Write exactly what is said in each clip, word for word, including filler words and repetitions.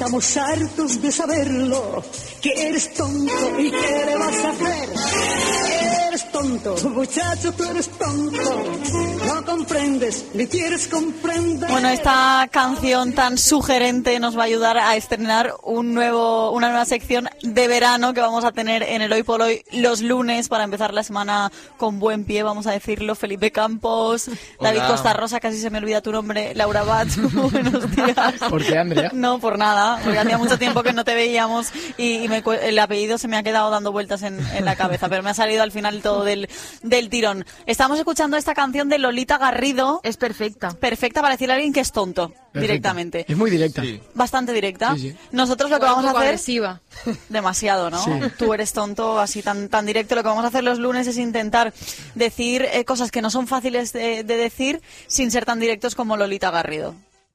Estamos hartos de saberlo, que eres tonto y que le vas a hacer. Eres tonto, muchacho, tú eres tonto. No comprendes, ni quieres comprender. Bueno, esta canción tan sugerente nos va a ayudar a estrenar un nuevo, una nueva sección de verano que vamos a tener en el Hoy por Hoy los lunes para empezar la semana con buen pie, vamos a decirlo. Felipe Campos, Hola. David Costa Rosa, casi se me olvida tu nombre, Laura Bat, buenos días. ¿Por qué, Andrea? No, por nada, porque hacía mucho tiempo que no te veíamos y, y me, el apellido se me ha quedado dando vueltas en, en la cabeza, pero me ha salido al final todo del, del tirón. Estamos escuchando esta canción de Lolita Garrido. Es perfecta. Perfecta para decirle a alguien que es tonto, Perfecto. directamente. Es muy directa. Sí. Bastante directa. Sí, sí. Nosotros lo que Un vamos a poco hacer... agresiva. Demasiado, ¿no? Sí. Tú eres tonto, así tan, tan directo. Lo que vamos a hacer los lunes es intentar decir eh, cosas que no son fáciles de, de decir sin ser tan directos como Lolita Garrido.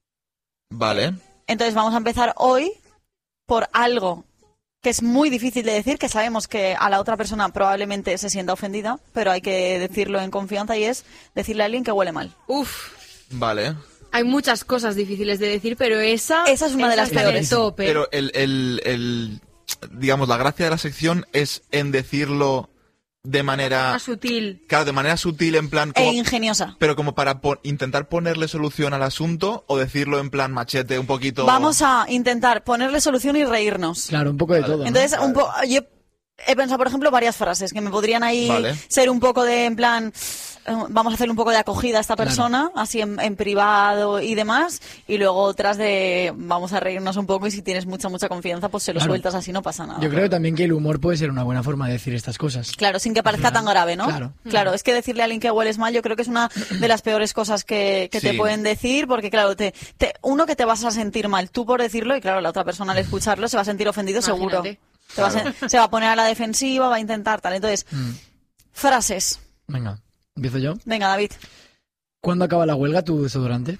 Vale. Entonces vamos a empezar hoy por algo que es muy difícil de decir, que sabemos que a la otra persona probablemente se sienta ofendida, pero hay que decirlo en confianza, y es decirle a alguien que huele mal. Uf, Vale. hay muchas cosas difíciles de decir, pero esa... Esa es una de las está en el peores. tope. Pero el, el, el, digamos, la gracia de la sección es en decirlo de manera... Más sutil. Claro, de manera sutil, en plan... E Como, ingeniosa. pero como para po- intentar ponerle solución al asunto, o decirlo en plan machete, un poquito... Vamos a intentar ponerle solución y reírnos. Claro, un poco de todo, ¿no? Entonces, un po- yo he pensado, por ejemplo, varias frases que me podrían ahí Vale. ser un poco de, en plan, eh, vamos a hacerle un poco de acogida a esta Claro. persona, así en, en privado y demás, y luego otras de, vamos a reírnos un poco, y si tienes mucha, mucha confianza, pues se lo Claro. sueltas así, no pasa nada. Yo creo también que el humor puede ser una buena forma de decir estas cosas. Claro, sin que parezca tan grave, ¿no? Claro. Claro, es que decirle a alguien que hueles mal, yo creo que es una de las peores cosas que, que te Sí. pueden decir, porque claro, te, te, uno que te vas a sentir mal tú por decirlo, y claro, la otra persona al escucharlo se va a sentir ofendido seguro. Imagínate. Te va a sen- se va a poner a la defensiva, va a intentar tal. Entonces, Mm. frases. Venga, empiezo yo. Venga, David. ¿Cuándo acaba la huelga tu desodorante?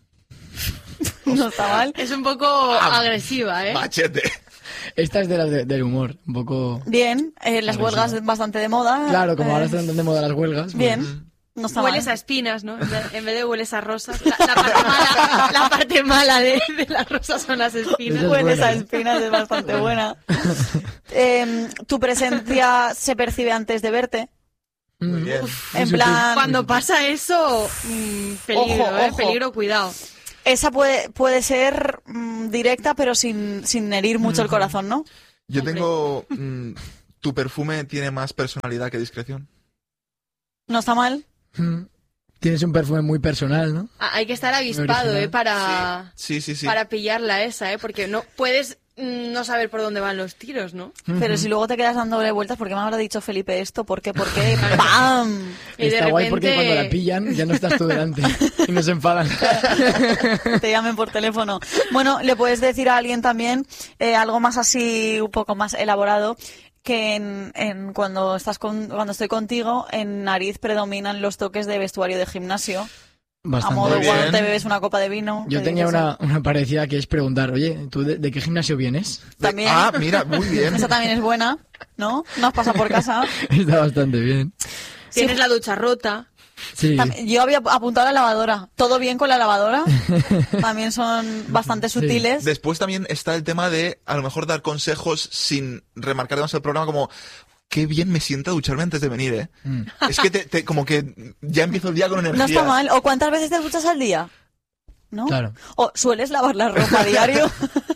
No está mal. Es un poco Ah, agresiva, ¿eh? Machete. Esta es de las de- del humor, un poco... Bien, eh, las Agresivo. huelgas bastante de moda. Claro, como eh, ahora están de moda las huelgas. pues- Bien, no está Hueles a mal. espinas, ¿no? En vez, en vez de hueles a rosas. La, la parte mala, la parte mala de, de las rosas son las espinas. Esa es Hueles buena, a ¿eh? espinas, es bastante buena. Eh, tu presencia se percibe antes de verte. Muy bien. En Sí, plan, Cuando pasa eso, mm, peligro, Ojo, ¿eh? ojo. Peligro, cuidado. esa puede, puede ser mm, directa, pero sin, sin herir mucho el corazón, ¿no? Yo Hombre. tengo... mm, ¿Tu perfume tiene más personalidad que discreción? No está mal. Mm. Tienes un perfume muy personal, ¿no? Ah, hay que estar avispado, original. ¿eh? Para, Sí, sí, sí. para pillarla esa, ¿eh? Porque no puedes mm, no saber por dónde van los tiros, ¿no? Pero si luego te quedas dándole vueltas, ¿por qué me habrá dicho Felipe esto? ¿Por qué? ¿Por qué? ¡Pam! Y de Está guay porque repente- cuando la pillan ya no estás tú delante y no se enfadan. Te llamen por teléfono. Bueno, le puedes decir a alguien también eh, algo más así, un poco más elaborado, que en, en cuando estás con, cuando estoy contigo, en nariz predominan los toques de vestuario de gimnasio. Bastante. A modo Muy cuando bien. te bebes una copa de vino. Yo que tenía dices, una, una parecida que es preguntar, oye, ¿tú de, de qué gimnasio vienes? También. Ah, mira, muy bien. Esa también es buena, ¿no? Nos pasa por casa. Está bastante bien. Tienes Sí. la ducha rota. Sí, Tam- Yo había apuntado a la lavadora. ¿Todo bien con la lavadora? También son bastante Sí. sutiles. Después también está el tema de, a lo mejor, dar consejos sin remarcar demasiado el programa, como... Qué bien me sienta ducharme antes de venir, ¿eh? Mm. Es que te, te- como que ya empiezo el día con energía. No está mal. ¿O cuántas veces te duchas al día? ¿No? Claro. ¿O sueles lavar la ropa a diario?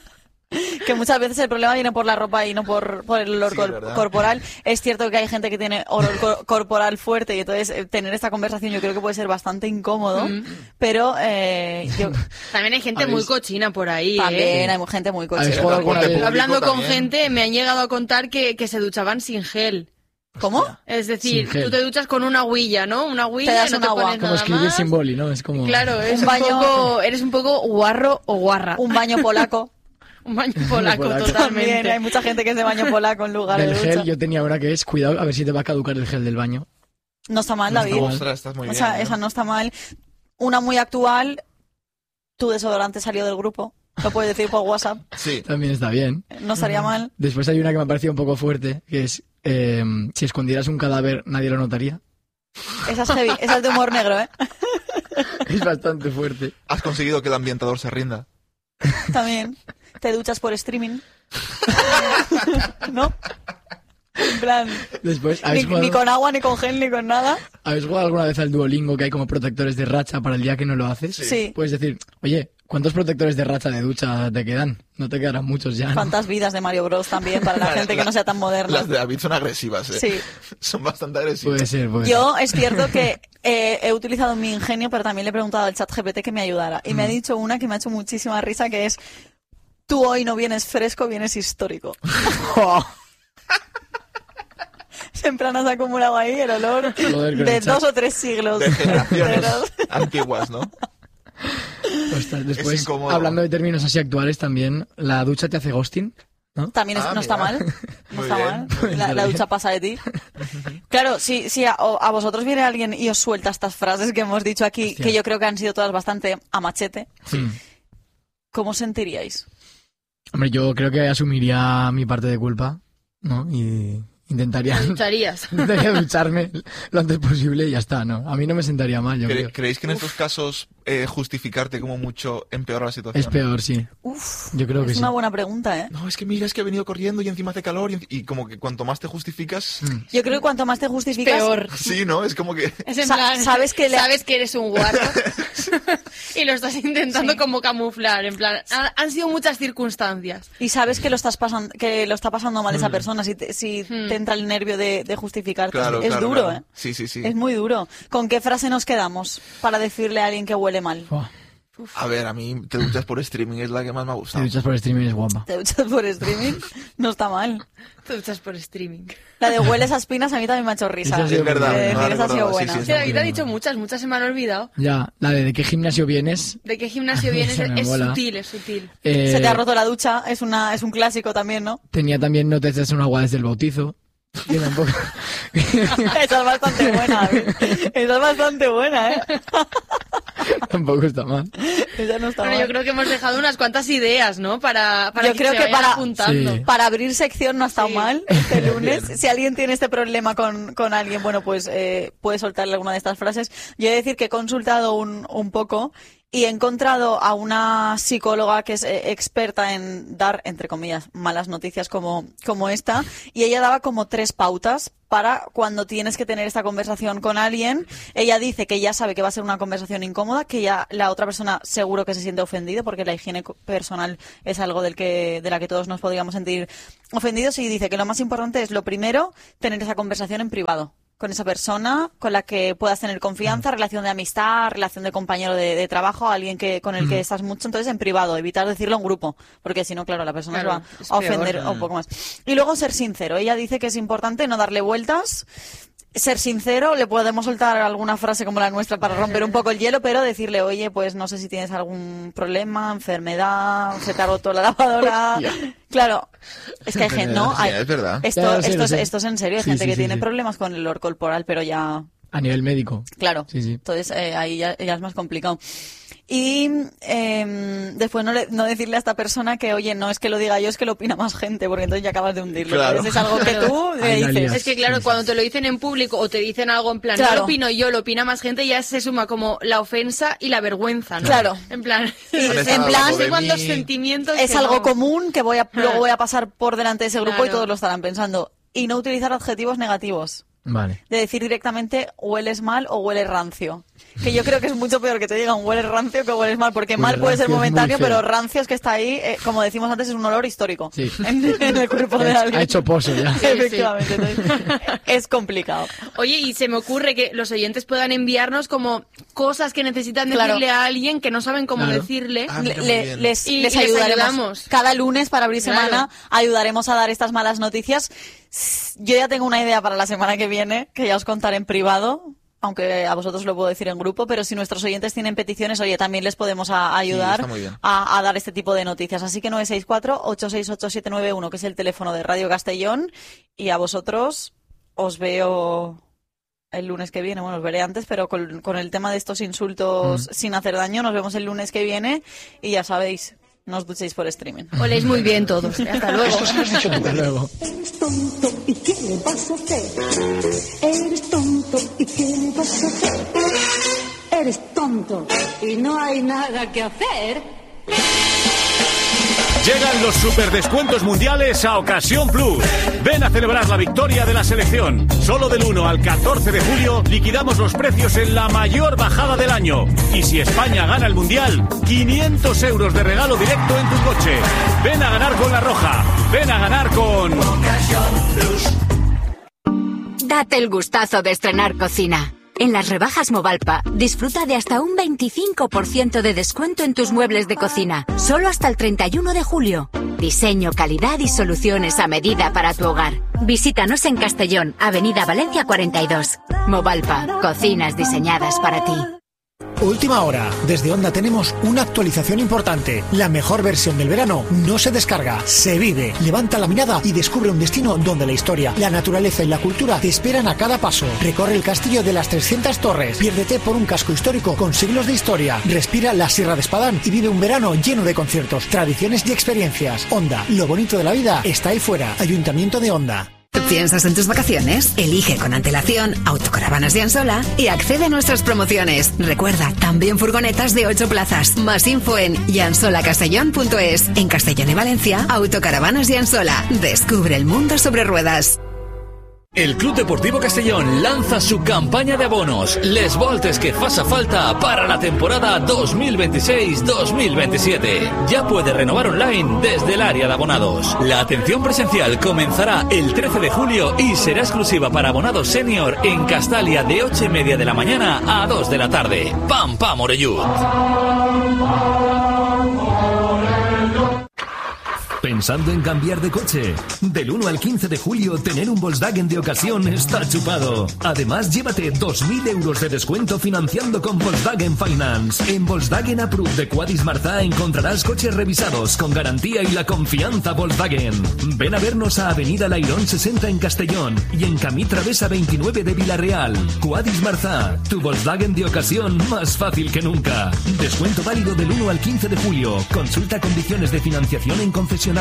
Que muchas veces el problema viene por la ropa y no por, por el olor Sí, cor- ¿verdad? corporal. Es cierto que hay gente que tiene olor cor- corporal fuerte, y entonces eh, tener esta conversación yo creo que puede ser bastante incómodo, Mm. pero eh, yo También hay gente ¿Habéis- muy cochina por ahí, también ¿eh? hay gente muy ¿Habéis cochera. jugado alguna Transporte vez? público Hablando con también. gente, me han llegado a contar que, que se duchaban sin gel. ¿Cómo? Es decir, Sin gel. tú te duchas con una huilla, ¿no? Una huilla, Te das no un te agua. pones Como nada escribir más. sin boli, ¿no? Es como... Claro, es Un un baño- poco, eres un poco guarro o guarra. Un baño polaco. Un baño polaco, polaco. totalmente. También hay mucha gente que es de baño polaco en lugar Del de ducha. gel yo tenía una que es, cuidado, a ver si te va a caducar el gel del baño. No está mal, No David. está mal. Ostras, estás muy bien. Esa, ¿eh? esa no está mal. Una muy actual, tu desodorante salió del grupo. Lo puedes decir por WhatsApp. Sí. También está bien. No estaría mal. Después hay una que me ha parecido un poco fuerte, que es, eh, si escondieras un cadáver nadie lo notaría. Esa es heavy. Esa es de humor negro, ¿eh? Es bastante fuerte. Has conseguido que el ambientador se rinda. También. te duchas por streaming. ¿No? En plan, Después, ni, ¿habéis jugado, ni con agua, ni con gel, ni con nada. ¿habéis jugado alguna vez al Duolingo que hay como protectores de racha para el día que no lo haces? Sí. Puedes decir, oye, ¿cuántos protectores de racha de ducha te quedan? No te quedarán muchos ya, ¿no? Cuántas vidas de Mario Bros también para la gente que no sea tan moderna. Las de David son agresivas, ¿eh? Sí. Son bastante agresivas. Puede ser, puede Yo es cierto que eh, he utilizado mi ingenio, pero también le he preguntado al chat G P T que me ayudara. Y me ha dicho una que me ha hecho muchísima risa, que es: tú hoy no vienes fresco, vienes histórico. En plan, has acumulado ahí el olor Joder, con de el chat. dos o tres siglos. De generaciones enteros. antiguas, ¿no? Ostras, después, Es incómodo. hablando de términos así actuales también, ¿la ducha te hace ghosting? ¿No? También es- Ah, no está mira. mal. No Muy está bien, mal. muy bien. La, la ducha pasa de ti. Claro, si, si a, o- a vosotros viene alguien y os suelta estas frases que hemos dicho aquí, Hostia. que yo creo que han sido todas bastante a machete, Mm. ¿cómo os sentiríais? Hombre, yo creo que asumiría mi parte de culpa, ¿no? Y intentaría, ¿Te ducharías? intentaría ducharme lo antes posible y ya está, ¿no? A mí no me sentaría mal, yo ¿Cre- creo. ¿Creéis que en estos casos eh, justificarte como mucho empeora la situación? Es peor, sí. Uf, Yo creo que es sí. una buena pregunta, ¿eh? No, es que mira, es que he venido corriendo y encima hace calor y, enci- y como que cuanto más te justificas... Mm. Yo creo que cuanto más te justificas, Peor. Sí, ¿no? Es como que... Es en Sa- plan, sabes que le- sabes que eres un guarro y lo estás intentando como camuflar. En plan, han, han sido muchas circunstancias. y sabes que lo estás pasando, que lo está pasando mal esa persona, si te, si Hmm. te entra el nervio de, de justificarte. Claro, es claro, duro, claro. ¿eh? Sí, sí, sí. Es muy duro. ¿Con qué frase nos quedamos para decirle a alguien que huele mal? Buah, A ver, a mí te duchas por streaming, es la que más me ha te gustado. duchas por streaming es guapa. ¿Te duchas por streaming? No está mal. Te duchas por streaming. La de hueles a espinas a mí también me ha hecho risa. Esa sí Es verdad, De no la decir, esa ha sido recordaba, sí, buena. sí, Sí, está David muy ha bien. dicho muchas, muchas se me han olvidado. Ya, la de de qué gimnasio vienes. ¿De qué gimnasio vienes? Se me Es mola. sutil, es sutil. Eh, Se te ha roto la ducha, es una es un clásico también, ¿no? Tenía también no te echas un agua desde el bautizo. Que tampoco... Esa es bastante buena, David. Esa es bastante buena, ¿eh? tampoco está mal. Esa no está Bueno, mal. yo creo que hemos dejado unas cuantas ideas, ¿no? Para, para Yo que creo se que vayan para- apuntando. Sí. Para abrir sección no ha estado Sí. mal este lunes. Si alguien tiene este problema con, con alguien, bueno, pues eh, puede soltarle alguna de estas frases. Yo he de decir que he consultado un, un poco y he encontrado a una psicóloga que es eh, experta en dar, entre comillas, malas noticias como, como esta, y ella daba como tres pautas para cuando tienes que tener esta conversación con alguien. Ella dice que ya sabe que va a ser una conversación incómoda, que ya la otra persona seguro que se siente ofendida, porque la higiene co- personal es algo del que, de la que todos nos podríamos sentir ofendidos, y dice que lo más importante es, lo primero, tener esa conversación en privado con esa persona con la que puedas tener confianza, relación de amistad, relación de compañero de, de trabajo, alguien que con el que estás mucho, entonces en privado, evitar decirlo en grupo, porque si no, claro, la persona Claro, se es va a ofender peor. un poco más. Y luego ser sincero. Ella dice que es importante no darle vueltas, ser sincero. Le podemos soltar alguna frase como la nuestra para romper un poco el hielo, pero decirle, oye, pues no sé si tienes algún problema, enfermedad, se te ha roto la lavadora. Claro, es que hay gente, ¿no? Sí, Hay- es verdad. Esto, Ya lo sé, esto, lo es, sé. esto es en serio. Hay Sí, gente sí, que sí, tiene sí. problemas con el olor corporal, pero ya, A nivel médico. claro. Sí, sí. Entonces eh, ahí ya, ya es más complicado. Y eh, después no, le- no decirle a esta persona que, oye, no es que lo diga yo, es que lo opina más gente, porque entonces ya acabas de hundirlo. Claro. Entonces es algo que tú le Ahí la dices. lías. Es que claro, Sí, cuando te lo dicen en público o te dicen algo en plan, Claro. no lo opino yo, lo opina más gente, ya se suma como la ofensa y la vergüenza, ¿no? Claro. En plan, Y Han en estado plan, hablando de tengo los mí. sentimientos Es que algo no- común que voy a, luego Ah. voy a pasar por delante de ese grupo y Claro. todos lo estarán pensando. Y no utilizar adjetivos negativos. Vale. De decir directamente hueles mal o hueles rancio. Que yo creo que es mucho peor que te digan hueles rancio que hueles mal, porque Huele mal puede ser rancio es muy momentáneo, feo. pero rancio es que está ahí, eh, como decimos antes, es un olor histórico Sí. en, en el cuerpo de Ha alguien. hecho pozo ya. Efectivamente, entonces, es complicado. Oye, y se me ocurre que los oyentes puedan enviarnos como cosas que necesitan Claro. decirle a alguien que no saben cómo Claro. decirle. Ah, Le- mira, muy le- bien. les, Y- les y les ayudaremos. ayudamos. Cada lunes para abrir Claro. semana ayudaremos a dar estas malas noticias. Yo ya tengo una idea para la semana que viene, que ya os contaré en privado, aunque a vosotros lo puedo decir en grupo, pero si nuestros oyentes tienen peticiones, oye, también les podemos a- ayudar está muy bien. a, a dar este tipo de noticias. Así que nueve seis cuatro, ocho seis ocho, siete nueve uno, que es el teléfono de Radio Castellón, y a vosotros os veo el lunes que viene. Bueno, os veré antes, pero con, con el tema de estos insultos Mm. sin hacer daño, nos vemos el lunes que viene y ya sabéis, no os duchéis por streaming. Oléis muy bien todos. Hasta luego. Hasta luego. Eres tonto y ¿qué le vas a hacer? Eres tonto y ¿qué le vas a hacer? Eres tonto y no hay nada que hacer. Llegan los superdescuentos mundiales a Ocasión Plus. Ven a celebrar la victoria de la selección. Solo del uno al catorce de julio liquidamos los precios en la mayor bajada del año. Y si España gana el mundial, quinientos euros de regalo directo en tu coche. Ven a ganar con La Roja. Ven a ganar con Ocasión Plus. Date el gustazo de estrenar cocina. En las rebajas Movalpa, disfruta de hasta un veinticinco por ciento de descuento en tus muebles de cocina, solo hasta el treinta y uno de julio. Diseño, calidad y soluciones a medida para tu hogar. Visítanos en Castellón, Avenida Valencia cuarenta y dos. Movalpa, cocinas diseñadas para ti. Última hora. Desde Onda tenemos una actualización importante. La mejor versión del verano no se descarga, se vive. Levanta la mirada y descubre un destino donde la historia, la naturaleza y la cultura te esperan a cada paso. Recorre el castillo de las trescientas torres. Piérdete por un casco histórico con siglos de historia. Respira la Sierra de Espadán y vive un verano lleno de conciertos, tradiciones y experiencias. Onda, lo bonito de la vida está ahí fuera. Ayuntamiento de Onda. ¿Piensas en tus vacaciones? Elige con antelación Autocaravanas de Ansola y accede a nuestras promociones. Recuerda, también furgonetas de ocho plazas. Más info en yansola-castellón punto es. En Castellón y Valencia, Autocaravanas de Ansola. Descubre el mundo sobre ruedas. El Club Deportivo Castellón lanza su campaña de abonos Les voltes que faça falta para la temporada dos mil veintiséis dos mil veintisiete. Ya puede renovar online desde el área de abonados. La atención presencial comenzará el trece de julio y será exclusiva para abonados senior en Castalia de ocho y media de la mañana a dos de la tarde. ¡Pam, pam, Orellut! ¿Pensando en cambiar de coche? Del uno al quince de julio, tener un Volkswagen de ocasión está chupado. Además, llévate dos mil euros de descuento financiando con Volkswagen Finance. En Volkswagen Approved de Quadis Marzá encontrarás coches revisados con garantía y la confianza Volkswagen. Ven a vernos a Avenida Lairón sesenta en Castellón y en Camí Travesa veintinueve de Villarreal. Quadis Marzá, tu Volkswagen de ocasión más fácil que nunca. Descuento válido del uno al quince de julio. Consulta condiciones de financiación en concesionario.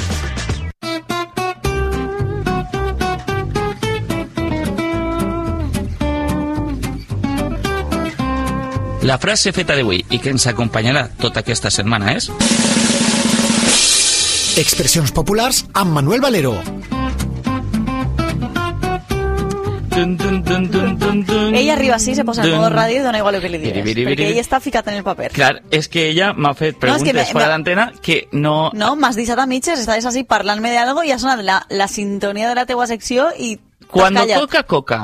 La frase feta d'avui i que ens acompanyarà tota aquesta setmana és... Expressions populars amb Manuel Valero. Dun, dun, dun, dun, dun, dun. Ella arriba así, se posa en modo radio y dona igual lo que le digas. Porque ella está ficada en el papel. Clar, és que ella m'ha fet preguntes no, es que me, fuera me... d'antena que no... No, m'has deixat a mitges, estàs així parlant-me d'algo i ha sonat la, la sintonia de la teua secció i... Cuando coca, coca.